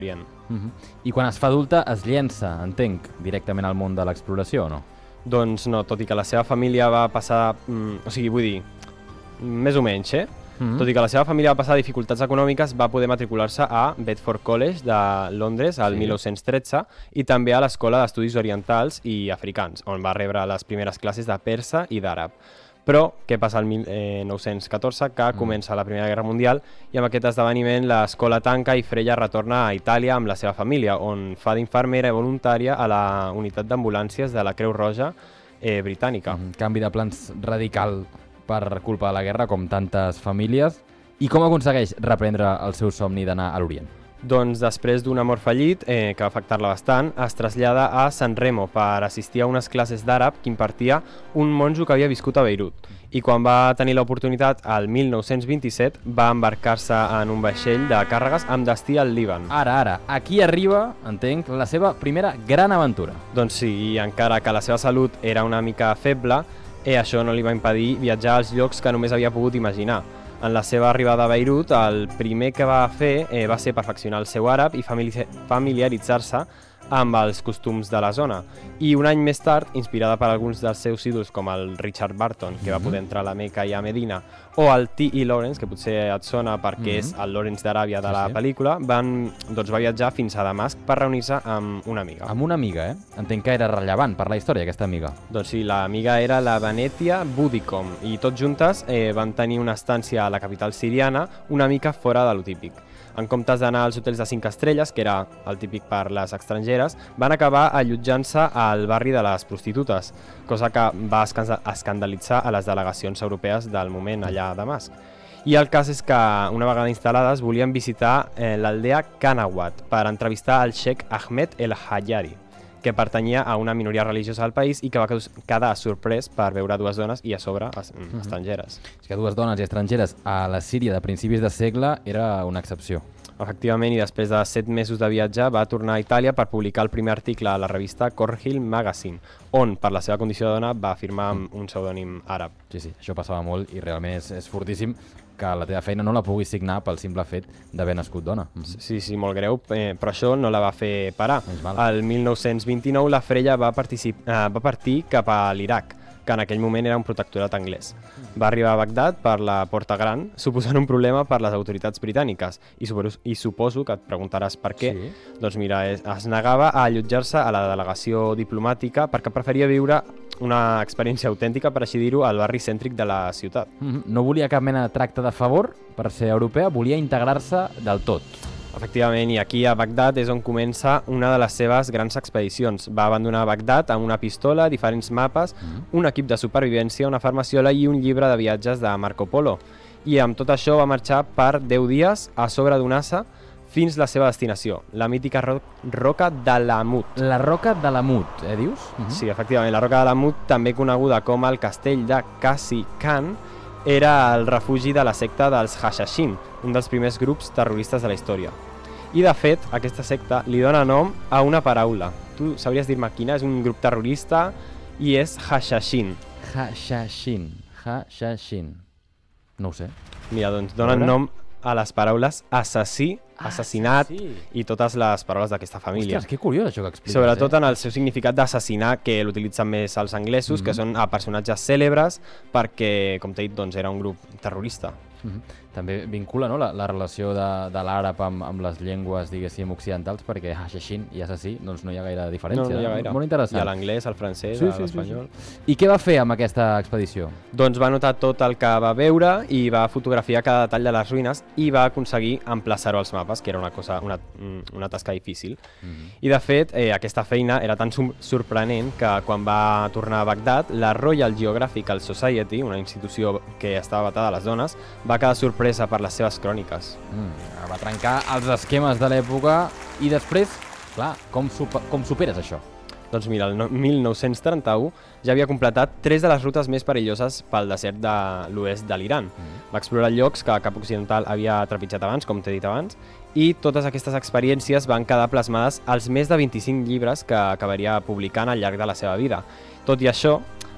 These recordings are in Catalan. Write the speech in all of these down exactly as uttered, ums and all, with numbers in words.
Orient. Uh-huh. I quan es fa adulta es llença, entenc, directament al món de l'exploració, o no? Doncs no, tot i que la seva família va passar... Mm, o sigui, vull dir, més o menys, eh? Mm-hmm. Tot i que la seva família va passar dificultats econòmiques, va poder matricular-se a Bedford College de Londres al sí. mil nou-cents tretze i també a l'Escola d'Estudis Orientals i Africans, on va rebre les primeres classes de persa i d'àrab. Però, què passa al mil nou-cents catorze? Que mm. comença la Primera Guerra Mundial i amb aquest esdeveniment l'escola tanca i Freya retorna a Itàlia amb la seva família, on fa d'infermera i voluntària a la unitat d'ambulàncies de la Creu Roja eh, britànica. Mm, canvi de plans radical per culpa de la guerra, com tantes famílies. I com aconsegueix reprendre el seu somni d'anar a l'Orient? Doncs després d'un amor fallit, eh, que va afectar-la bastant, es trasllada a San Remo per assistir a unes classes d'àrab que impartia un monjo que havia viscut a Beirut. I quan va tenir l'oportunitat, al mil nou-cents vint-i-set, va embarcar-se en un vaixell de càrregues amb destí al Líban. Ara, ara, aquí arriba, entenc, la seva primera gran aventura. Doncs sí, i encara que la seva salut era una mica feble, eh, això no li va impedir viatjar als llocs que només havia pogut imaginar. En la seva arribada a Beirut, el primer que va fer eh, va ser perfeccionar el seu àrab i familiaritzar-se amb els costums de la zona. I un any més tard, inspirada per alguns dels seus ídols com el Richard Burton, que va poder entrar a la Meca i a Medina, o el T E Lawrence, que potser et sona perquè és el Lawrence d'Aràbia de la pel·lícula, van, doncs va viatjar fins a Damasc per reunir-se amb una amiga. Amb una amiga, eh? Entenc que era rellevant per la història, aquesta amiga. Doncs sí, l'amiga era la Venetia Budicom, i tots juntes eh, van tenir una estància a la capital siriana una mica fora de lo típic. En comptes d'anar als hotels de cinc estrelles, que era el típic per les estrangeres, van acabar allotjant-se al barri de les prostitutes, cosa que va escandalitzar a les delegacions europees del moment allà a Damasc. I el cas és que, una vegada instal·lades, volien visitar eh, l'aldea Kanawat per entrevistar el xeic Ahmed El Hayari, que pertanyia a una minoria religiosa del país i que va quedar sorprès per veure dues dones i a sobre mm-hmm. estrangeres. És que dues dones i estrangeres a la Síria de principis de segle era una excepció. Efectivament, i després de set mesos de viatge va tornar a Itàlia per publicar el primer article a la revista Cornhill Magazine, on, per la seva condició de dona, va firmar amb un pseudònim àrab. Sí, sí, això passava molt i realment és, és fortíssim que la teva feina no la puguis signar pel simple fet d'haver nascut dona. Sí, sí, molt greu, eh, però això no la va fer parar. El mil nou-cents vint-i-nou la Freya va, eh, va partir cap a l'Iraq, que en aquell moment era un protectorat anglès. Va arribar a Bagdad per la Porta Gran, suposant un problema per les autoritats britàniques. I suposo, i suposo que et preguntaràs per què. Sí. Doncs mira, es, es negava a allotjar-se a la delegació diplomàtica perquè preferia viure una experiència autèntica, per així dir-ho, al barri cèntric de la ciutat. Mm-hmm. No volia cap mena de tracte de favor per ser europea, volia integrar-se del tot. Efectivament, i aquí a Bagdad és on comença una de les seves grans expedicions. Va abandonar Bagdad amb una pistola, diferents mapes, mm. un equip de supervivència, una farmaciola i un llibre de viatges de Marco Polo. I amb tot això va marxar per deu dies a sobre d'un assa fins la seva destinació, la mítica ro Roca d'Alamut. La Roca d'Alamut, eh, dius? Uh -huh. Sí, efectivament, la Roca d'Alamut, també coneguda com el castell de Qasi Khan, era el refugi de la secta dels Hashashin, un dels primers grups terroristes de la història. I, de fet, aquesta secta li dona nom a una paraula. Tu sabries dir-me quina? És un grup terrorista i és Hashashin. Hashashin. Hashashin. No ho sé. Mira, doncs donen nom a les paraules assassí, assassinat assassí. I totes les paraules d'aquesta família. Ostres, que curiós això que expliques. Sobretot eh? en el seu significat d'assassinar, que l'utilitzen més els anglesos, mm -hmm. que són a personatges cèlebres, perquè, com t'he dit, doncs, era un grup terrorista. Mm -hmm. També vincula, no, la, la relació de, de l'àrab amb, amb les llengües, diguéssim, occidentals, perquè Hashashin i assassí doncs no hi ha gaire diferència. No, no hi ha gaire. Molt interessant. I a l'anglès, al francès, sí, a sí, l'espanyol. Sí, sí. I què va fer amb aquesta expedició? Doncs va anotar tot el que va veure i va fotografiar cada detall de les ruïnes i va aconseguir emplaçar-ho als mapes, que era una, cosa, una, una tasca difícil. Mm -hmm. I, de fet, eh, aquesta feina era tan sorprenent que quan va tornar a Bagdad, la Royal Geographical Society, una institució que estava vetada a les dones, va quedar sorpresa per les seves cròniques. Mm, va trencar els esquemes de l'època i després, clar, com, super, com superes això? Doncs mira, el mil nou-cents trenta-u ja havia completat tres de les rutes més perilloses pel desert de l'oest de l'Iran. Mm. Va explorar llocs que cap occidental havia trepitjat abans, com t'he dit abans, i totes aquestes experiències van quedar plasmades als més de vint-i-cinc llibres que acabaria publicant al llarg de la seva vida. Tot i això,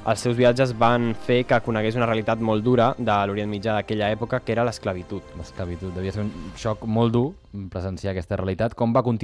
Els seus viatges van fer que conegués una realitat molt dura de l'Orient Mitjà d'aquella època, que era l'esclavitud. L'esclavitud. Devia ser un xoc molt dur presenciar aquesta realitat. Com va continuar